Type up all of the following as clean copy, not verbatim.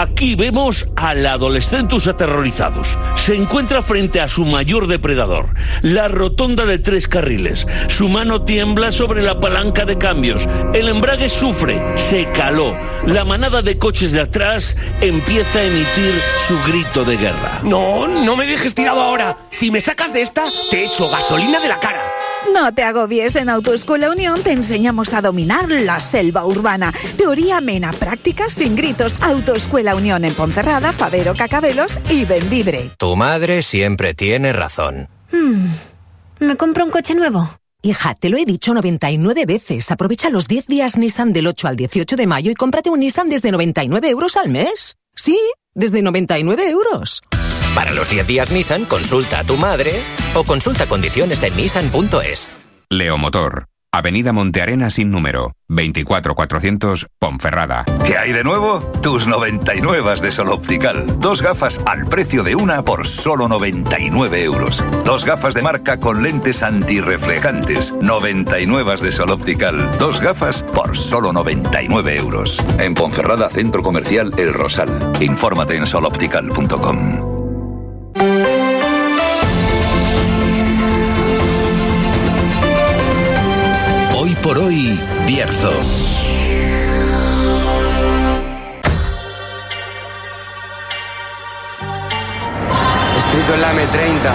Aquí vemos al Adolescentus aterrorizados. Se encuentra frente a su mayor depredador, la rotonda de 3 carriles. Su mano tiembla sobre la palanca de cambios. El embrague sufre, se caló. La manada de coches de atrás empieza a emitir su grito de guerra. No me dejes tirado ahora. Si me sacas de esta, te echo gasolina de la cara. No te agobies, en Autoescuela Unión te enseñamos a dominar la selva urbana. Teoría amena, práctica sin gritos. Autoescuela Unión en Ponferrada, Fabero, Cacabelos y Bembibre. Tu madre siempre tiene razón. ¿Me compro un coche nuevo? Hija, te lo he dicho 99 veces. Aprovecha los 10 días Nissan del 8 al 18 de mayo y cómprate un Nissan desde 99 euros al mes. Sí, desde 99 euros. Para los 10 días Nissan, consulta a tu madre o consulta condiciones en nissan.es. Leomotor, Avenida Montearena sin número, 24400 Ponferrada. ¿Qué hay de nuevo? Tus 99 de Sol Optical. 2 gafas al precio de una por solo 99 euros. 2 gafas de marca con lentes antirreflejantes. 99 de Sol Optical. 2 gafas por solo 99 euros. En Ponferrada, Centro Comercial El Rosal. Infórmate en soloptical.com. Hoy por hoy, Bierzo. Escrito en la M30.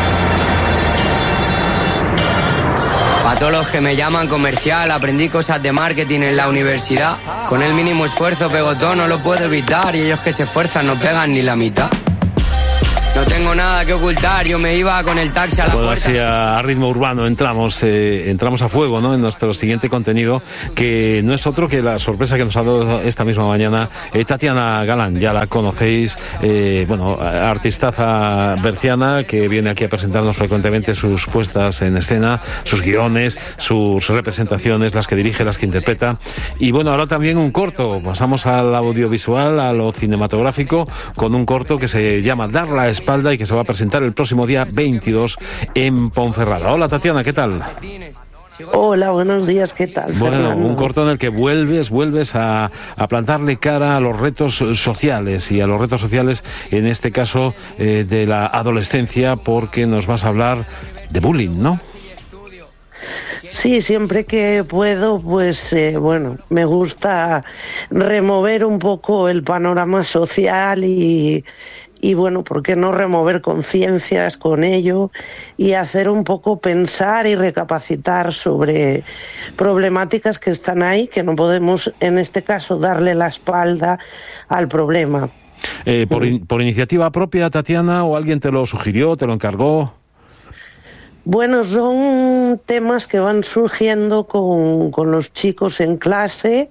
Para todos los que me llaman comercial, aprendí cosas de marketing en la universidad. Con el mínimo esfuerzo pego todo, no lo puedo evitar. Y ellos que se esfuerzan no pegan ni la mitad. No tengo nada que ocultar, yo me iba con el taxi a la puerta. Así a ritmo urbano entramos a fuego, ¿no? En nuestro siguiente contenido, que no es otro que la sorpresa que nos ha dado esta misma mañana Tatiana Galán. Ya la conocéis, artistaza berciana que viene aquí a presentarnos frecuentemente sus puestas en escena, sus guiones, sus representaciones, las que dirige, las que interpreta. Y bueno, ahora también un corto. Pasamos al audiovisual, a lo cinematográfico, con un corto que se llama Dar la espalda y que se va a presentar el próximo día 22 en Ponferrada. Hola Tatiana, ¿qué tal? Hola, buenos días, ¿qué tal? Bueno, Fernando? un corto en el que vuelves a plantarle cara a los retos sociales y a los retos sociales, en este caso de la adolescencia, porque nos vas a hablar de bullying, ¿no? Sí, siempre que puedo, pues me gusta remover un poco el panorama social y bueno, ¿por qué no remover conciencias con ello y hacer un poco pensar y recapacitar sobre problemáticas que están ahí, que no podemos, en este caso, darle la espalda al problema? ¿Por iniciativa propia, Tatiana, o alguien te lo sugirió, te lo encargó? Bueno, son temas que van surgiendo con los chicos en clase.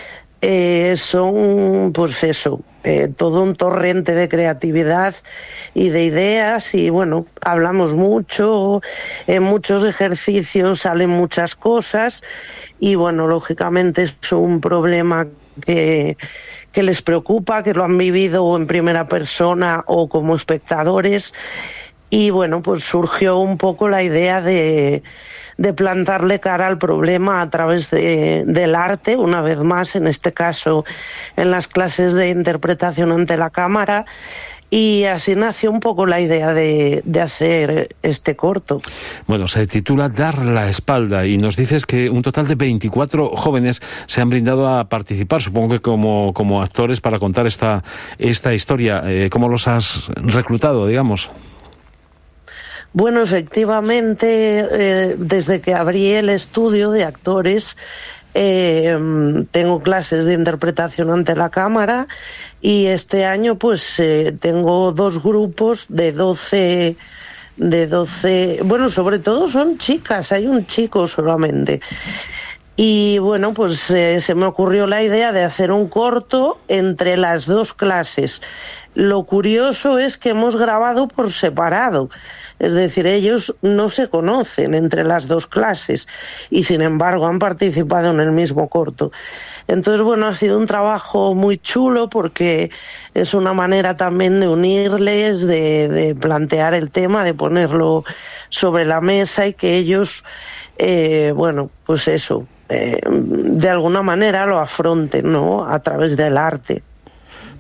Son, pues eso, todo un torrente de creatividad y de ideas, y bueno, hablamos mucho, en muchos ejercicios salen muchas cosas, y bueno, lógicamente es un problema que les preocupa, que lo han vivido en primera persona o como espectadores, y bueno, pues surgió un poco la idea de plantarle cara al problema a través del arte, una vez más, en este caso en las clases de interpretación ante la cámara, y así nació un poco la idea de hacer este corto. Bueno, se titula Dar la espalda, y nos dices que un total de 24 jóvenes se han brindado a participar, supongo que como actores, para contar esta historia. ¿Cómo los has reclutado, digamos? Bueno, efectivamente, desde que abrí el estudio de actores, tengo clases de interpretación ante la cámara, y este año pues tengo 2 grupos de 12, bueno, sobre todo son chicas, hay un chico solamente. Y bueno, pues se me ocurrió la idea de hacer un corto entre las 2 clases. Lo curioso es que hemos grabado por separado. Es decir, ellos no se conocen entre las 2 clases y sin embargo han participado en el mismo corto. Entonces, bueno, ha sido un trabajo muy chulo porque es una manera también de unirles, de plantear el tema, de ponerlo sobre la mesa, y que ellos, pues eso, de alguna manera lo afronten, ¿no?, a través del arte.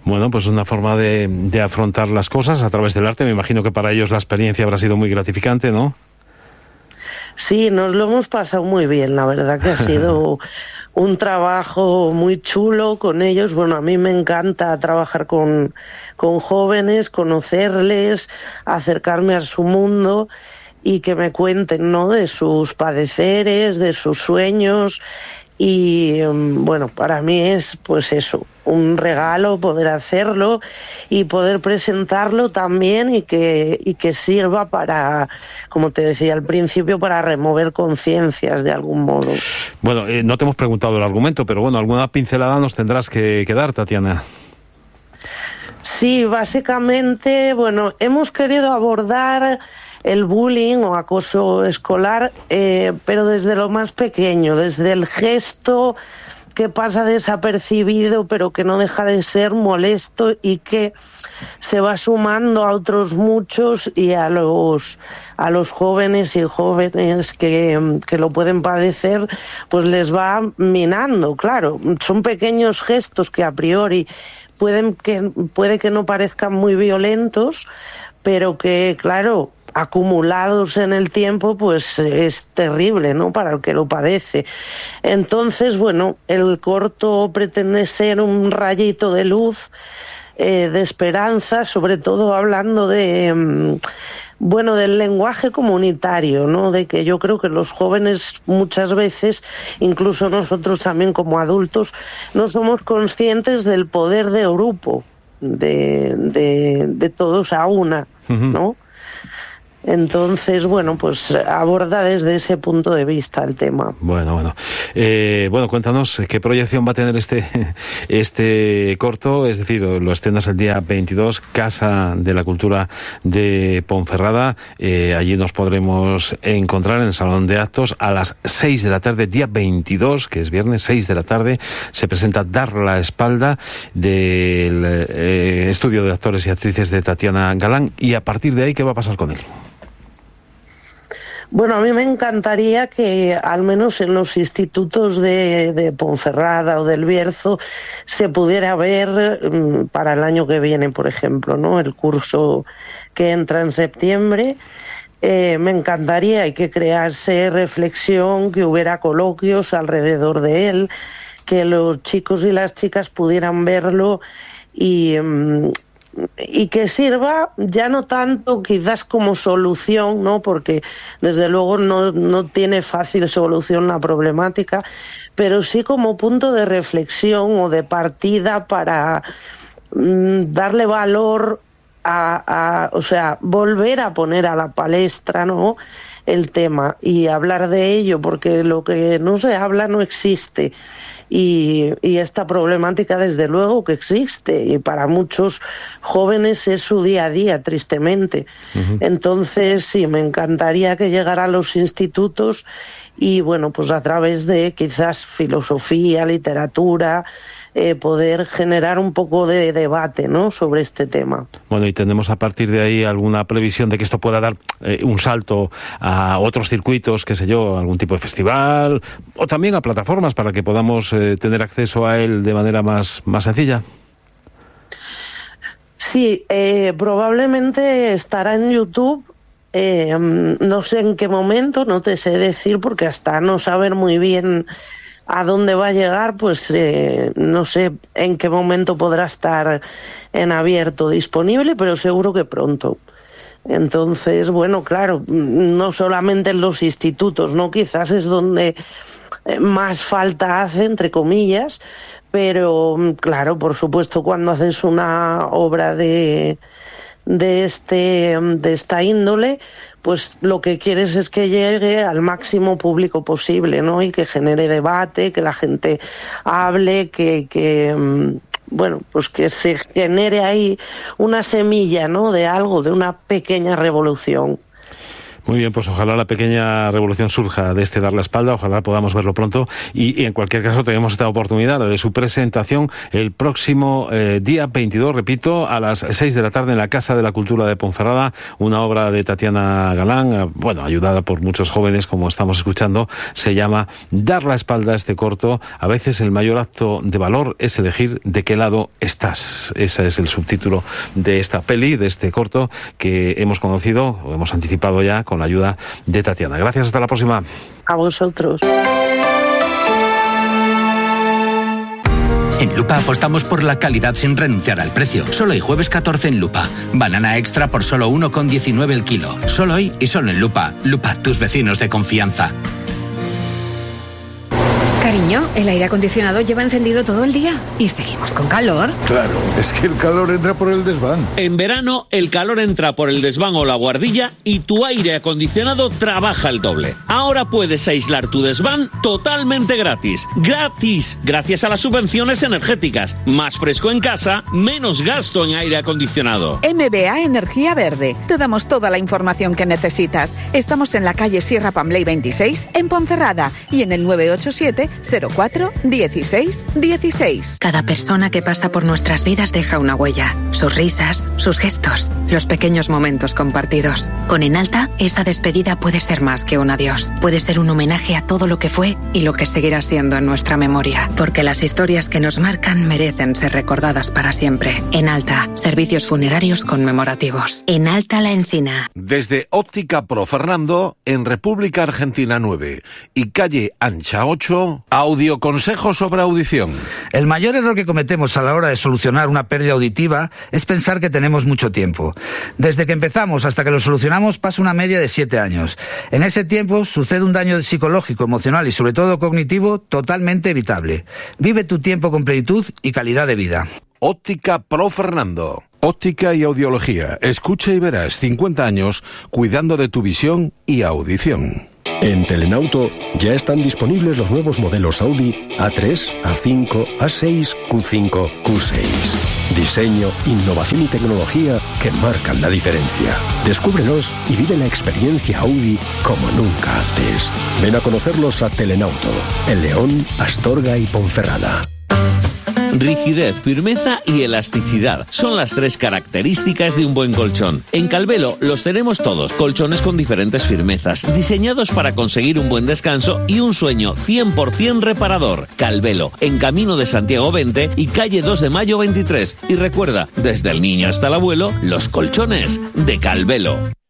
Bueno, pues una forma de afrontar las cosas a través del arte. Me imagino que para ellos la experiencia habrá sido muy gratificante, ¿no? Sí, nos lo hemos pasado muy bien, la verdad que ha sido un trabajo muy chulo con ellos. Bueno, a mí me encanta trabajar con jóvenes, conocerles, acercarme a su mundo y que me cuenten, ¿no?, de sus padeceres, de sus sueños. Y bueno, para mí es pues eso, un regalo poder hacerlo y poder presentarlo también y que sirva para, como te decía al principio, para remover conciencias de algún modo. Bueno, no te hemos preguntado el argumento, pero bueno, alguna pincelada nos tendrás que dar, Tatiana. Sí, básicamente, bueno, hemos querido abordar el bullying o acoso escolar, pero desde lo más pequeño, desde el gesto que pasa desapercibido, pero que no deja de ser molesto y que se va sumando a otros muchos y a los jóvenes y jóvenes que lo pueden padecer, pues les va minando, claro. Son pequeños gestos que a priori puede que no parezcan muy violentos, pero que, claro, acumulados en el tiempo, pues es terrible, ¿no?, para el que lo padece. Entonces, bueno, el corto pretende ser un rayito de luz, de esperanza, sobre todo hablando de, bueno, del lenguaje comunitario, ¿no?, de que yo creo que los jóvenes muchas veces, incluso nosotros también como adultos, no somos conscientes del poder de grupo, de todos a una, ¿no? Entonces, bueno, pues aborda desde ese punto de vista el tema. Bueno, cuéntanos qué proyección va a tener este corto, es decir, lo estrenas el día 22, Casa de la Cultura de Ponferrada. Allí nos podremos encontrar en el Salón de Actos a las 6 de la tarde, día 22, que es viernes, 6 de la tarde, se presenta Dar la Espalda del estudio de actores y actrices de Tatiana Galán. Y a partir de ahí, ¿qué va a pasar con él? Bueno, a mí me encantaría que al menos en los institutos de Ponferrada o del Bierzo se pudiera ver para el año que viene, por ejemplo, ¿no?, el curso que entra en septiembre. Me encantaría que crease reflexión, que hubiera coloquios alrededor de él, que los chicos y las chicas pudieran verlo y que sirva ya no tanto quizás como solución, ¿no?, porque desde luego no tiene fácil solución la problemática, pero sí como punto de reflexión o de partida para darle valor o sea, volver a poner a la palestra, ¿no?, el tema y hablar de ello, porque lo que no se habla no existe. Y esta problemática desde luego que existe y para muchos jóvenes es su día a día, tristemente. Entonces sí, me encantaría que llegara a los institutos y bueno, pues a través de quizás filosofía, literatura, poder generar un poco de debate, ¿no?, sobre este tema. Bueno, y tenemos a partir de ahí alguna previsión de que esto pueda dar un salto a otros circuitos, qué sé yo, algún tipo de festival o también a plataformas para que podamos tener acceso a él de manera más sencilla. Sí, probablemente estará en YouTube. No sé en qué momento, no te sé decir, porque hasta no saber muy bien a dónde va a llegar, pues no sé en qué momento podrá estar en abierto disponible, pero seguro que pronto. Entonces, bueno, claro, no solamente en los institutos, ¿no?, quizás es donde más falta hace, entre comillas, pero claro, por supuesto, cuando haces una obra de esta índole, pues lo que quieres es que llegue al máximo público posible, ¿no?, y que genere debate, que la gente hable, bueno, pues que se genere ahí una semilla, ¿no?, de algo, de una pequeña revolución. Muy bien, pues ojalá la pequeña revolución surja de este Dar la Espalda, ojalá podamos verlo pronto y en cualquier caso tenemos esta oportunidad de su presentación el próximo día 22, repito, a las 6 de la tarde en la Casa de la Cultura de Ponferrada, una obra de Tatiana Galán, ayudada por muchos jóvenes como estamos escuchando, se llama Dar la Espalda, este corto. A veces el mayor acto de valor es elegir de qué lado estás. Ese es el subtítulo de esta peli, de este corto que hemos conocido, o hemos anticipado ya con la ayuda de Tatiana. Gracias, hasta la próxima. A vosotros. En Lupa apostamos por la calidad sin renunciar al precio. Solo hoy jueves 14 en Lupa. Banana extra por solo 1,19 el kilo. Solo hoy y solo en Lupa. Lupa, tus vecinos de confianza. Cariño, el aire acondicionado lleva encendido todo el día y seguimos con calor. Claro, es que el calor entra por el desván. En verano, el calor entra por el desván o la buhardilla y tu aire acondicionado trabaja el doble. Ahora puedes aislar tu desván totalmente gratis. ¡Gratis! Gracias a las subvenciones energéticas. Más fresco en casa, menos gasto en aire acondicionado. MBA Energía Verde. Te damos toda la información que necesitas. Estamos en la calle Sierra Pambley 26, en Ponferrada, y en el 987 04 16 16. Cada persona que pasa por nuestras vidas deja una huella. Sus risas, sus gestos, los pequeños momentos compartidos. Con Enalta, esa despedida puede ser más que un adiós. Puede ser un homenaje a todo lo que fue y lo que seguirá siendo en nuestra memoria. Porque las historias que nos marcan merecen ser recordadas para siempre. Enalta, servicios funerarios conmemorativos. Enalta La Encina. Desde Óptica Pro Fernando, en República Argentina 9 y calle Ancha 8, audioconsejo sobre audición. El mayor error que cometemos a la hora de solucionar una pérdida auditiva es pensar que tenemos mucho tiempo. Desde que empezamos hasta que lo solucionamos pasa una media de 7 años. En ese tiempo sucede un daño psicológico, emocional y sobre todo cognitivo totalmente evitable. Vive tu tiempo con plenitud y calidad de vida. Óptica Pro Fernando. Óptica y audiología. Escucha y verás 50 años cuidando de tu visión y audición. En Telenauto ya están disponibles los nuevos modelos Audi A3, A5, A6, Q5, Q6. Diseño, innovación y tecnología que marcan la diferencia. Descúbrelos y vive la experiencia Audi como nunca antes. Ven a conocerlos a Telenauto, en León, Astorga y Ponferrada. Rigidez, firmeza y elasticidad son las 3 características de un buen colchón. En Calvelo los tenemos todos, colchones con diferentes firmezas, diseñados para conseguir un buen descanso y un sueño 100% reparador. Calvelo, en Camino de Santiago 20 y calle 2 de Mayo 23. Y recuerda, desde el niño hasta el abuelo, los colchones de Calvelo.